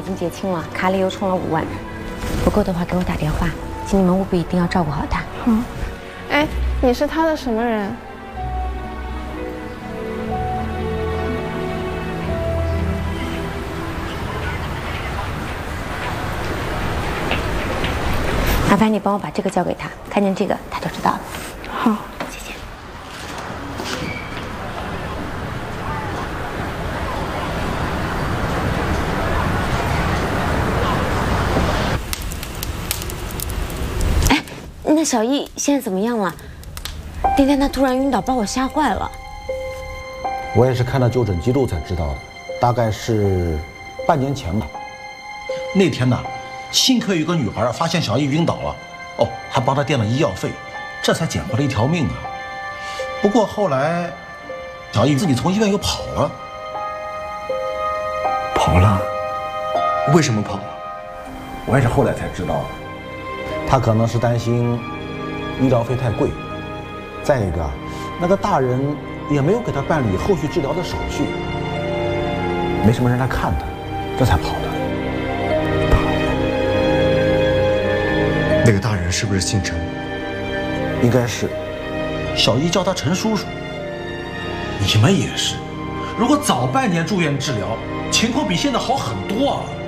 经结清了，卡里又充了5万，不够的话给我打电话，请你们务必一定要照顾好他。 好。哎，你是他的什么人？ 麻烦你帮我把这个交给他，看见这个他就知道了。 好， 谢谢。哎，那小易现在怎么样了？那天他突然晕倒，把我吓坏了。 我也是看了就诊记录才知道的，大概是半年前吧。 那天呢，幸亏有个女孩发现小易晕倒了，哦，还帮他垫了医药费，这才捡回了一条命啊。不过后来，小易自己从医院又跑了。 跑了？为什么跑了？ 我也是后来才知道的。他可能是担心医疗费太贵，再一个，那个大人也没有给他办理后续治疗的手续，没什么人来看他，这才跑的。 那个大人是不是姓陈？ 应该是。 小易叫他陈叔叔。你们也是，如果早半年住院治疗，情况比现在好很多啊。